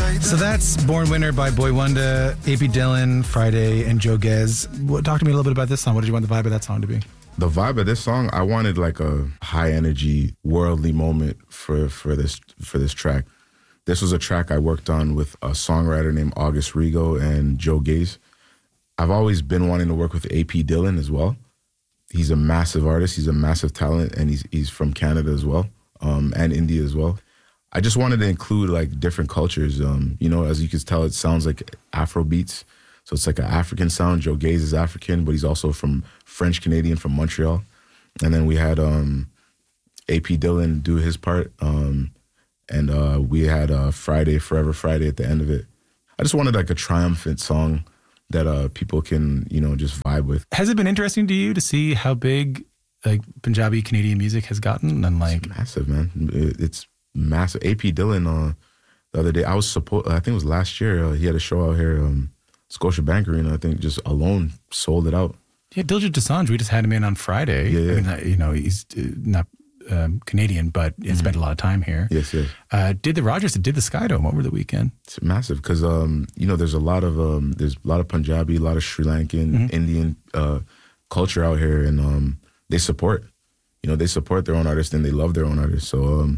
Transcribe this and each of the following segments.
So that's Born Winner by Boy Wonder, AP Dylan, Friday, and Joe Gez. Talk to me a little bit about this song. What did you want the vibe of that song to be? The vibe of this song, I wanted like a high energy, worldly moment for this track. This was a track I worked on with a songwriter named August Rigo and Joe Gez. I've always been wanting to work with AP Dylan as well. He's a massive artist. He's a massive talent, and he's from Canada as well, and India as well. I just wanted to include like different cultures. As you can tell, it sounds like Afro beats. So it's like an African sound. Joe Gez is African, but he's also from French Canadian from Montreal. And then we had AP Dylan do his part. And we had Friday, Forever Friday at the end of it. I just wanted like a triumphant song that people can, just vibe with. Has it been interesting to you to see how big like Punjabi Canadian music has gotten? And like, it's massive, man. It's massive. AP Dylan, the other day, I think it was last year, he had a show out here, Scotiabank Arena, I think, just alone sold it out. Yeah, Diljit Dosanjh, we just had him in on Friday. Yeah. I mean, he's not Canadian, but he spent a lot of time here. Yes. Did the Skydome over the weekend. It's massive because, there's a lot of Punjabi, a lot of Sri Lankan, Indian culture out here, and they support their own artists and they love their own artists. So,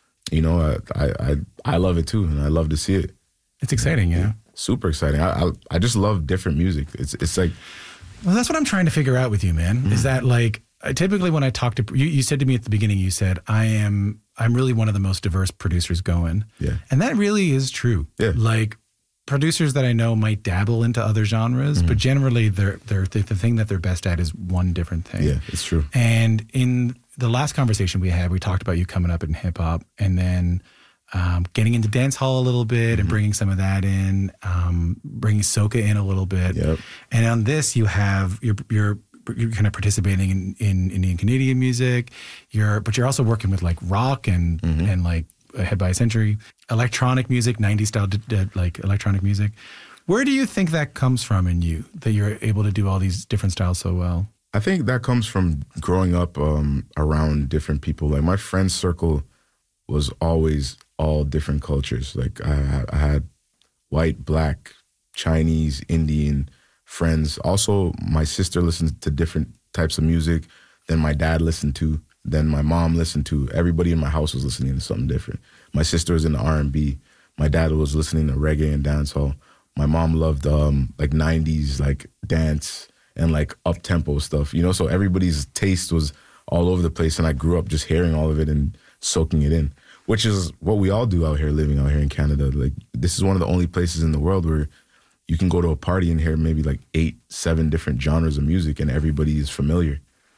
I love it too, and I love to see it. It's exciting, yeah. Super exciting. I just love different music. It's like, well, that's what I'm trying to figure out with you, man. Is that like typically when I talk to you said to me at the beginning, you said I'm really one of the most diverse producers going. Yeah, and that really is true. Yeah, like producers that I know might dabble into other genres, but generally the thing that they're best at is one different thing. Yeah, it's true. And in the last conversation we had, we talked about you coming up in hip hop and then getting into dance hall a little bit and bringing some of that in, bringing soca in a little bit. Yep. And on this, you're kind of participating in Indian Canadian music. But you're also working with like rock and like Head by a Century, electronic music, 90s style like electronic music. Where do you think that comes from in you, that you're able to do all these different styles so well? I think that comes from growing up around different people. Like my friend circle was always all different cultures. Like I had white, black, Chinese, Indian friends. Also, my sister listened to different types of music than my dad listened to, than my mom listened to. Everybody in my house was listening to something different. My sister was into R&B. My dad was listening to reggae and dancehall. My mom loved like 90s like dance and like up-tempo stuff, so everybody's taste was all over the place, and I grew up just hearing all of it and soaking it in, which is what we all do out here, living out here in Canada. Like, this is one of the only places in the world where you can go to a party and hear maybe like 8-7 different genres of music and everybody is familiar,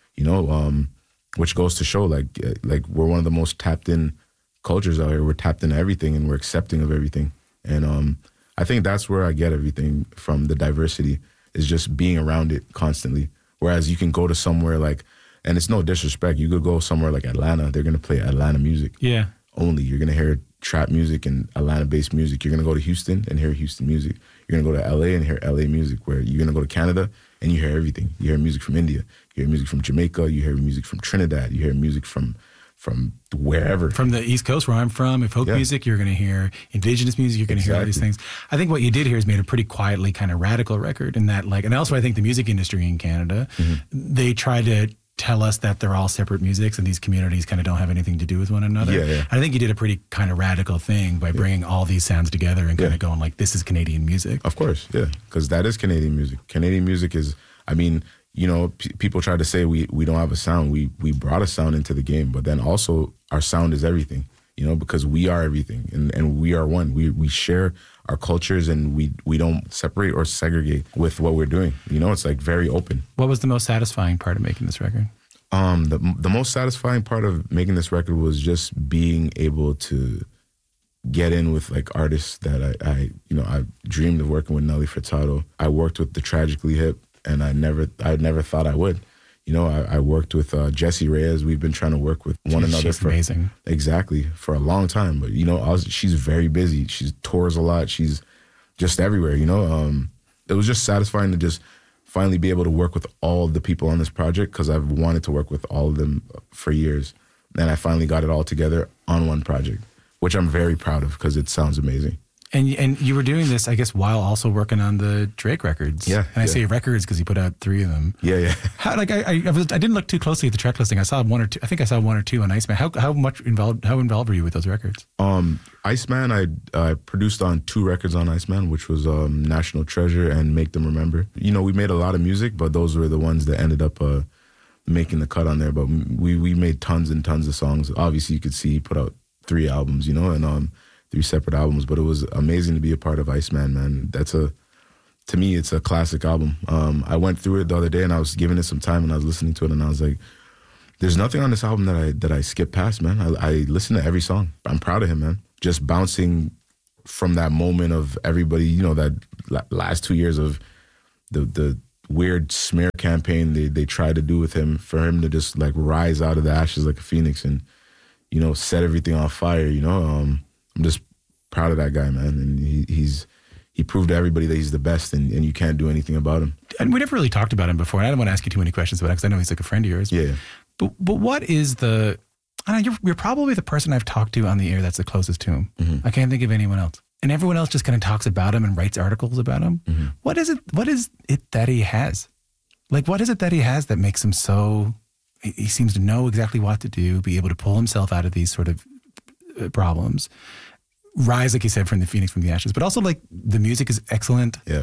which goes to show like we're one of the most tapped in cultures out here. We're tapped into everything and we're accepting of everything. And I think that's where I get everything from, the diversity, is just being around it constantly. Whereas you can go to somewhere like, and it's no disrespect, you could go somewhere like Atlanta, they're going to play Atlanta music. Yeah. Only. You're going to hear trap music and Atlanta-based music. You're going to go to Houston and hear Houston music. You're going to go to LA and hear LA music, where you're going to go to Canada and you hear everything. You hear music from India. You hear music from Jamaica. You hear music from Trinidad. You hear music from wherever. From the East Coast, where I'm from, if folk music, you're going to hear indigenous music, you're going to hear all these things. I think what you did here is made a pretty quietly kind of radical record in that, like, and also I think the music industry in Canada, they try to tell us that they're all separate musics and these communities kind of don't have anything to do with one another. Yeah. I think you did a pretty kind of radical thing by bringing all these sounds together and kind of going like, this is Canadian music. Of course, yeah, because that is Canadian music. Canadian music is, I mean, people try to say we don't have a sound. We brought a sound into the game, but then also our sound is everything, because we are everything and we are one. We share our cultures and we don't separate or segregate with what we're doing. It's like very open. What was the most satisfying part of making this record? The most satisfying part of making this record was just being able to get in with like artists that I dreamed of working with. Nelly Furtado. I worked with the Tragically Hip, and I never thought I would. I worked with Jessie Reyes. We've been trying to work with one another for amazing. Exactly, for a long time. But she's very busy. She tours a lot. She's just everywhere. It was just satisfying to just finally be able to work with all the people on this project, because I've wanted to work with all of them for years, and I finally got it all together on one project, which I'm very proud of because it sounds amazing. And you were doing this, I guess, while also working on the Drake records. Yeah. And I say records because he put out 3 of them. Yeah. How, like I didn't look too closely at the track listing. I saw 1 or 2. I think I saw 1 or 2 on Iceman. How involved were you with those records? Iceman, I produced on 2 records on Iceman, which was National Treasure and Make Them Remember. You know, we made a lot of music, but those were the ones that ended up making the cut on there. But we made tons and tons of songs. Obviously, you could see he put out 3 albums, you know, and 3 separate albums. But it was amazing to be a part of Iceman, man. To me, it's a classic album. I went through it the other day and I was giving it some time and I was listening to it and I was like, there's nothing on this album that I skipped past, man. I listen to every song. I'm proud of him, man. Just bouncing from that moment of everybody, you know, that last 2 years of the weird smear campaign they tried to do with him, for him to just like rise out of the ashes like a phoenix and, you know, set everything on fire, you know. I'm just proud of that guy, man. And he proved to everybody that he's the best and you can't do anything about him. And we never really talked about him before. And I don't want to ask you too many questions about it because I know he's like a friend of yours. Yeah. But what is I don't know, you're probably the person I've talked to on the air that's the closest to him. Mm-hmm. I can't think of anyone else. And everyone else just kind of talks about him and writes articles about him. Mm-hmm. What is it that he has? Like, what is it that he has that makes him so, he seems to know exactly what to do, be able to pull himself out of these sort of problems, rise, like you said, from the phoenix, from the ashes, but also like the music is excellent. Yeah.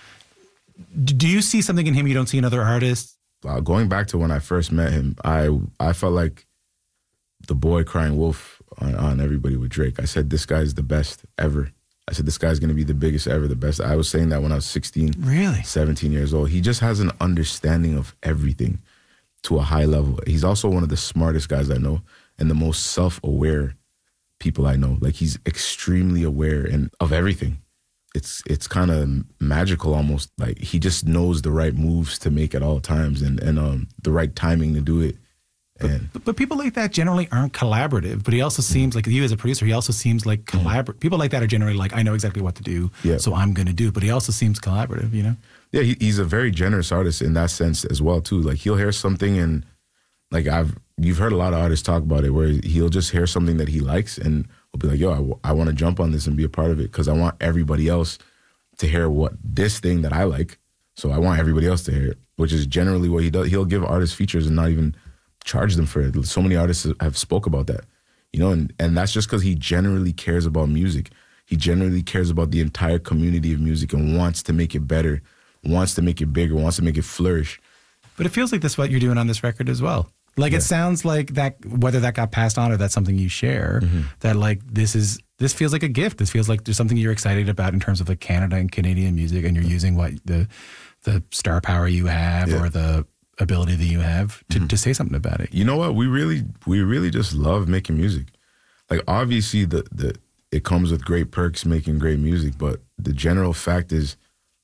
Do you see something in him you don't see in other artists? Going back to when I first met him, I felt like the boy crying wolf on Everybody with Drake. I said, this guy's the best ever. I said, this guy's going to be the biggest ever, the best. I was saying that when I was 16, really? 17 years old. He just has an understanding of everything to a high level. He's also one of the smartest guys I know and the most self-aware people I know. Like, he's extremely aware of everything. It's kind of magical almost. Like, he just knows the right moves to make at all times and the right timing to do it. But people like that generally aren't collaborative. But he also seems like, you as a producer, he also seems like collaborative. People like that are generally like, I know exactly what to do, so I'm going to do it. But he also seems collaborative, you know? Yeah, he's a very generous artist in that sense as well, too. Like, he'll hear something and, like, you've heard a lot of artists talk about it, where he'll just hear something that he likes and will be like, yo, I want to jump on this and be a part of it because I want everybody else to hear this thing that I like. So I want everybody else to hear it, which is generally what he does. He'll give artists features and not even charge them for it. So many artists have spoke about that, you know, and that's just because he generally cares about music. He generally cares about the entire community of music and wants to make it better, wants to make it bigger, wants to make it flourish. But it feels like that's what you're doing on this record as well. Like, it sounds like that, whether that got passed on or that's something you share, that like this feels like a gift. This feels like there's something you're excited about in terms of like Canada and Canadian music, and you're using what the star power you have or the ability that you have to say something about it. You know what? We really just love making music. Like, obviously it comes with great perks making great music, but the general fact is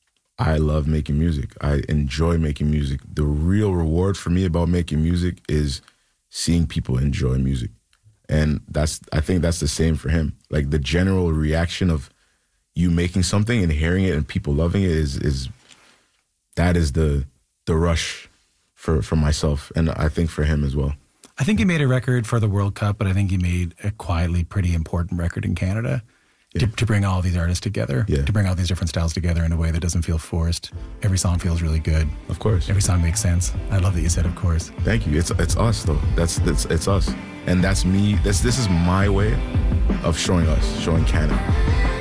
I love making music. I enjoy making music. The real reward for me about making music is seeing people enjoy music. And I think that's the same for him. Like, the general reaction of you making something and hearing it and people loving it is the rush for myself, and I think for him as well. I think he made a record for the World Cup, but I think he made a quietly pretty important record in Canada to bring all these artists together, to bring all these different styles together in a way that doesn't feel forced. Every song feels really good. Of course. Every song makes sense. I love that you said, of course. Thank you. It's us, though. It's us. And that's me. This is my way of showing Canada.